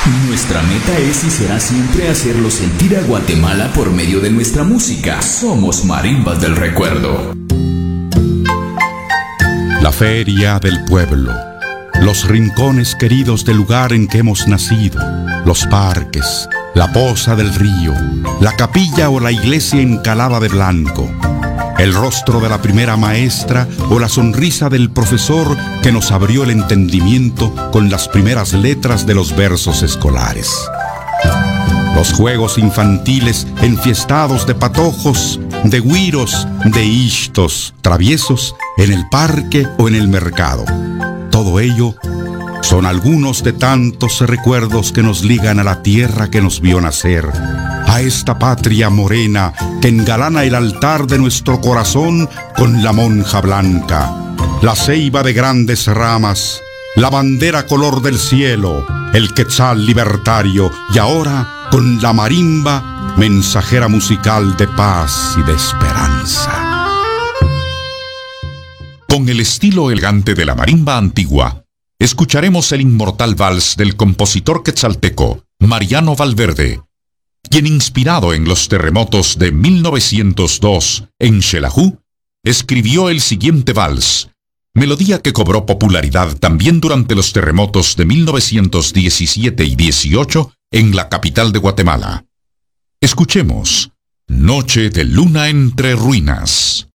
Nuestra meta es y será siempre hacerlo sentir a Guatemala por medio de nuestra música. Somos Marimbas del Recuerdo. La feria del pueblo, los rincones queridos del lugar en que hemos nacido, los parques, la poza del río, la capilla o la iglesia encalada de blanco, el rostro de la primera maestra o la sonrisa del profesor que nos abrió el entendimiento con las primeras letras de los versos escolares. Los juegos infantiles enfiestados de patojos, de güiros, de ishtos, traviesos en el parque o en el mercado. Todo ello son algunos de tantos recuerdos que nos ligan a la tierra que nos vio nacer, a esta patria morena que engalana el altar de nuestro corazón con la monja blanca, la ceiba de grandes ramas, la bandera color del cielo, el quetzal libertario y ahora con la marimba, mensajera musical de paz y de esperanza. Con el estilo elegante de la marimba antigua, escucharemos el inmortal vals del compositor quetzalteco Mariano Valverde, quien, inspirado en los terremotos de 1902 en Xelajú, escribió el siguiente vals, melodía que cobró popularidad también durante los terremotos de 1917 y 18 en la capital de Guatemala. Escuchemos Noche de Luna entre Ruinas.